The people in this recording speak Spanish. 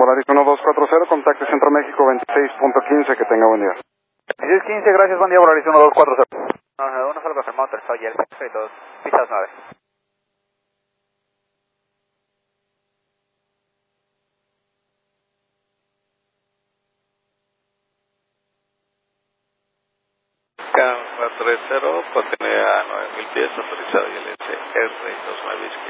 Volaris 1240, contacte Centro México 26.15, que tenga buen día. 1615, gracias, buen día, Volaris 1240. Uno solo confirmado, soy el 2, pisas 9. K430, continuidad a 9000 pies, autorizado ILS R29 izquierda.